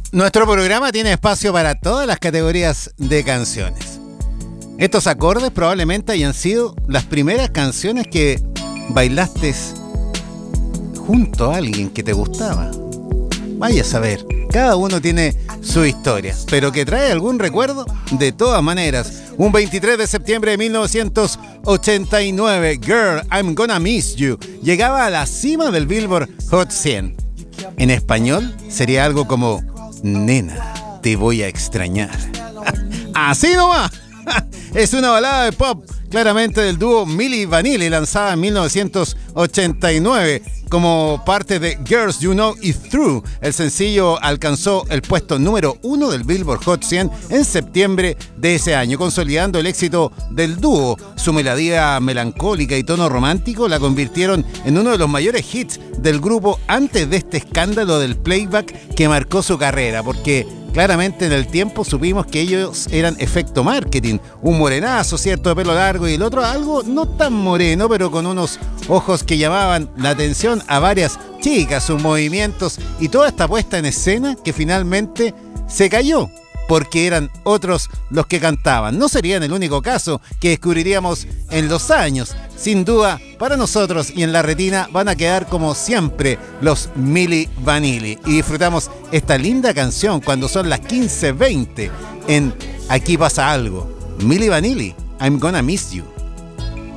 Nuestro programa tiene espacio para todas las categorías de canciones. Estos acordes probablemente hayan sido las primeras canciones que bailaste junto a alguien que te gustaba. Vaya a saber, cada uno tiene su historia, pero que trae algún recuerdo de todas maneras. Un 23 de septiembre de 1989, Girl, I'm Gonna Miss You llegaba a la cima del Billboard Hot 100. En español sería algo como Nena, te voy a extrañar. Así nomás. Es una balada de pop, claramente del dúo Milli Vanilli, lanzada en 1989 como parte de Girls You Know It's True. El sencillo alcanzó el puesto número 1 del Billboard Hot 100 en septiembre de ese año, consolidando el éxito del dúo. Su melodía melancólica y tono romántico la convirtieron en uno de los mayores hits del grupo antes de este escándalo del playback que marcó su carrera, porque claramente en el tiempo supimos que ellos eran efecto marketing. Un morenazo, cierto, de pelo largo, y el otro algo no tan moreno, pero con unos ojos que llamaban la atención a varias chicas, sus movimientos y toda esta puesta en escena que finalmente se cayó, porque eran otros los que cantaban. No serían el único caso que descubriríamos en los años. Sin duda, para nosotros y en la retina van a quedar como siempre los Milli Vanilli. Y disfrutamos esta linda canción cuando son las 15:20 en Aquí pasa algo. Milli Vanilli, I'm Gonna Miss You.